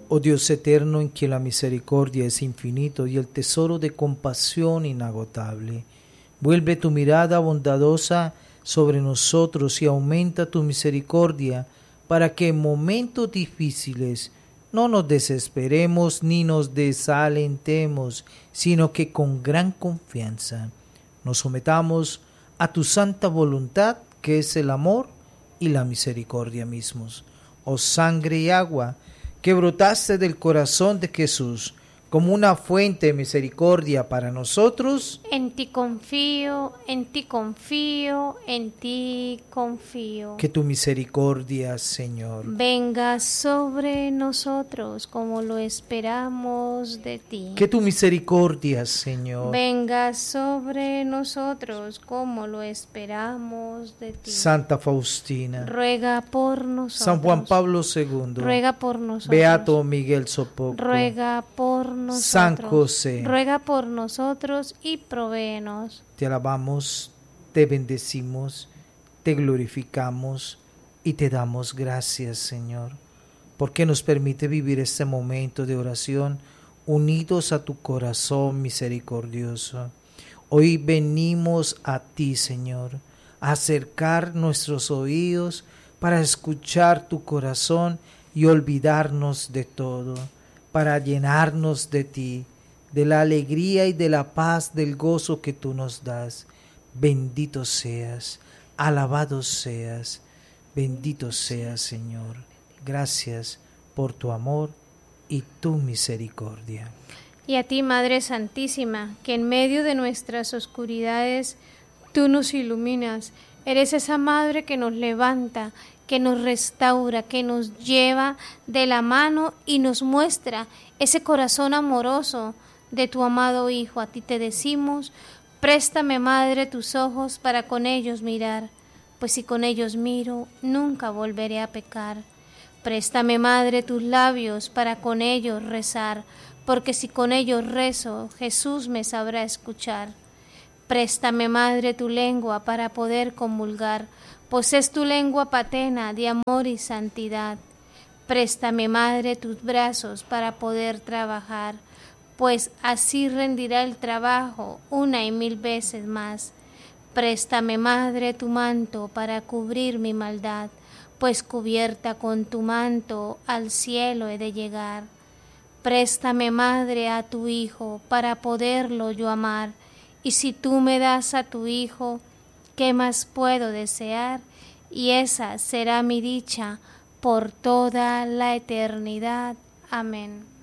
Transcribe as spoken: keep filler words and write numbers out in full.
Oh Dios eterno, en quien la misericordia es infinito y el tesoro de compasión inagotable, vuelve tu mirada bondadosa sobre nosotros y aumenta tu misericordia para que en momentos difíciles no nos desesperemos ni nos desalentemos, sino que con gran confianza nos sometamos a tu santa voluntad, que es el amor y la misericordia mismos. Oh sangre y agua, que brotaste del corazón de Jesús como una fuente de misericordia para nosotros. En ti confío, en ti confío, en ti confío. Que tu misericordia, Señor, venga sobre nosotros como lo esperamos de ti. Que tu misericordia, Señor, venga sobre nosotros como lo esperamos de ti. Santa Faustina, ruega por nosotros. San Juan Pablo segundo, ruega por nosotros. Beato Miguel Sopoco, ruega por nosotros. San José, ruega por nosotros y provéenos. Te alabamos, te bendecimos, te glorificamos y te damos gracias, Señor, porque nos permite vivir este momento de oración unidos a tu corazón misericordioso. Hoy venimos a ti, Señor, a acercar nuestros oídos para escuchar tu corazón y olvidarnos de todo, para llenarnos de ti, de la alegría y de la paz, del gozo que tú nos das. Bendito seas, alabado seas, bendito seas, Señor. Gracias por tu amor y tu misericordia. Y a ti, Madre Santísima, que en medio de nuestras oscuridades tú nos iluminas. Eres esa Madre que nos levanta, que nos restaura, que nos lleva de la mano y nos muestra ese corazón amoroso de tu amado Hijo. A ti te decimos, préstame, Madre, tus ojos para con ellos mirar, pues si con ellos miro, nunca volveré a pecar. Préstame, Madre, tus labios para con ellos rezar, porque si con ellos rezo, Jesús me sabrá escuchar. Préstame, Madre, tu lengua para poder comulgar, pues es tu lengua paterna de amor y santidad. Préstame, Madre, tus brazos para poder trabajar, pues así rendirá el trabajo una y mil veces más. Préstame, Madre, tu manto para cubrir mi maldad, pues cubierta con tu manto al cielo he de llegar. Préstame, Madre, a tu Hijo para poderlo yo amar, y si tú me das a tu Hijo, ¿qué más puedo desear? Y esa será mi dicha por toda la eternidad. Amén.